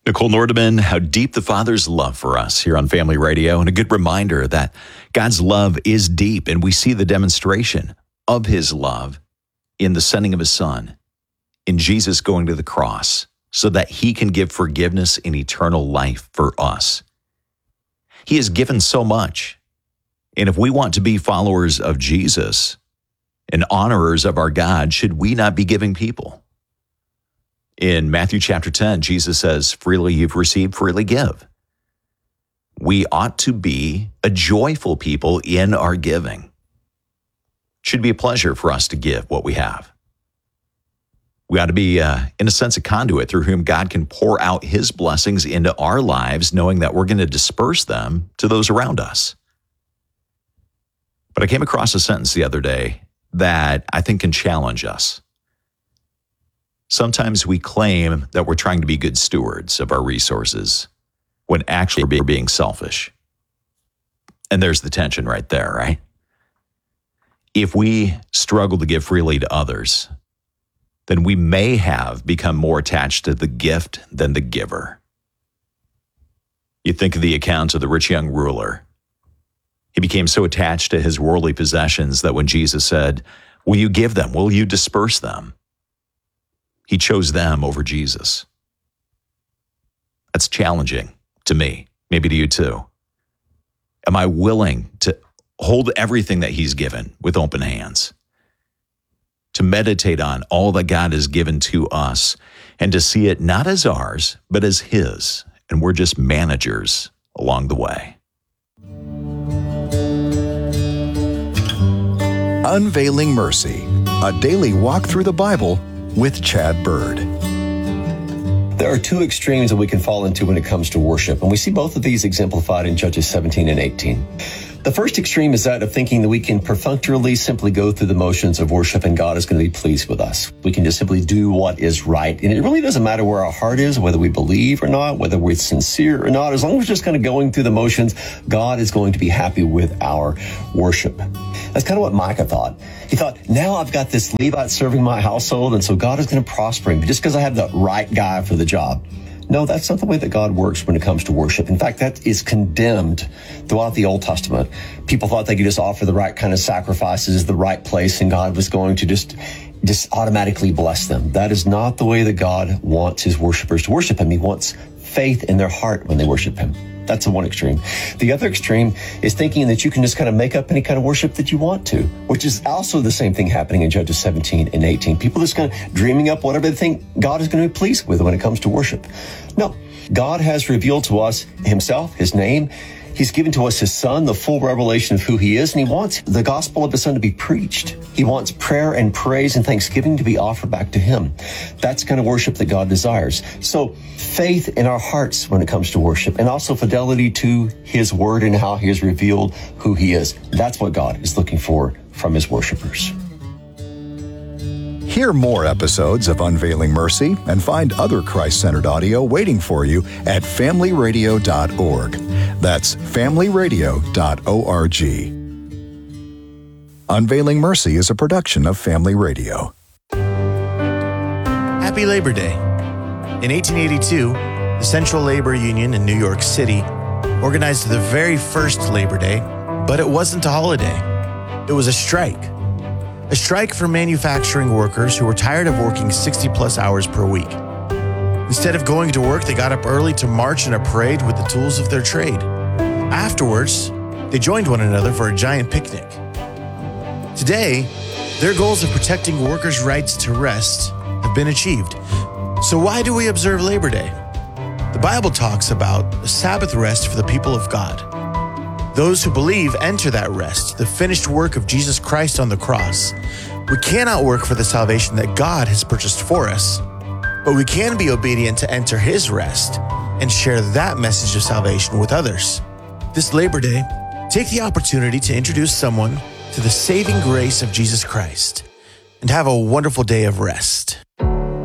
Nicole Nordeman, how deep the Father's love for us here on Family Radio, and a good reminder that God's love is deep, and we see the demonstration of his love in the sending of his Son, in Jesus going to the cross, so that he can give forgiveness and eternal life for us. He has given so much, and if we want to be followers of Jesus and honorers of our God, should we not be giving people? In Matthew chapter 10, Jesus says, freely you've received, freely give. We ought to be a joyful people in our giving. It should be a pleasure for us to give what we have. We ought to be, in a sense, a conduit through whom God can pour out his blessings into our lives, knowing that we're going to disperse them to those around us. But I came across a sentence the other day that I think can challenge us. Sometimes we claim that we're trying to be good stewards of our resources when actually we're being selfish. And there's the tension right there, right? If we struggle to give freely to others, then we may have become more attached to the gift than the giver. You think of the account of the rich young ruler. He became so attached to his worldly possessions that when Jesus said, will you give them? Will you disperse them? He chose them over Jesus. That's challenging to me, maybe to you too. Am I willing to hold everything that he's given with open hands? To meditate on all that God has given to us and to see it not as ours, but as his, and we're just managers along the way. Unveiling Mercy, a daily walk through the Bible with Chad Bird. There are two extremes that we can fall into when it comes to worship, and we see both of these exemplified in Judges 17 and 18. The first extreme is that of thinking that we can perfunctorily simply go through the motions of worship and God is going to be pleased with us. We can just simply do what is right. And it really doesn't matter where our heart is, whether we believe or not, whether we're sincere or not. As long as we're just kind of going through the motions, God is going to be happy with our worship. That's kind of what Micah thought. He thought, now I've got this Levite serving my household, and so God is going to prosper him just because I have the right guy for the job. No, that's not the way that God works when it comes to worship. In fact, that is condemned throughout the Old Testament. People thought they could just offer the right kind of sacrifices, the right place, and God was going to just automatically bless them. That is not the way that God wants his worshipers to worship him. He wants faith in their heart when they worship him. That's the one extreme. The other extreme is thinking that you can just kind of make up any kind of worship that you want to, which is also the same thing happening in Judges 17 and 18. People just kind of dreaming up whatever they think God is going to be pleased with when it comes to worship. No, God has revealed to us himself, his name. He's given to us his Son, the full revelation of who he is, and he wants the gospel of his Son to be preached. He wants prayer and praise and thanksgiving to be offered back to him. That's the kind of worship that God desires. So faith in our hearts when it comes to worship, and also fidelity to his word and how he has revealed who he is. That's what God is looking for from his worshipers. Hear more episodes of Unveiling Mercy and find other Christ-centered audio waiting for you at familyradio.org. That's familyradio.org. Unveiling Mercy is a production of Family Radio. Happy Labor Day. In 1882, the Central Labor Union in New York City organized the very first Labor Day, but it wasn't a holiday. It was a strike. A strike for manufacturing workers who were tired of working 60-plus hours per week. Instead of going to work, they got up early to march in a parade with the tools of their trade. Afterwards, they joined one another for a giant picnic. Today, their goals of protecting workers' rights to rest have been achieved. So why do we observe Labor Day? The Bible talks about a Sabbath rest for the people of God. Those who believe enter that rest, the finished work of Jesus Christ on the cross. We cannot work for the salvation that God has purchased for us, but we can be obedient to enter his rest and share that message of salvation with others. This Labor Day, take the opportunity to introduce someone to the saving grace of Jesus Christ and have a wonderful day of rest.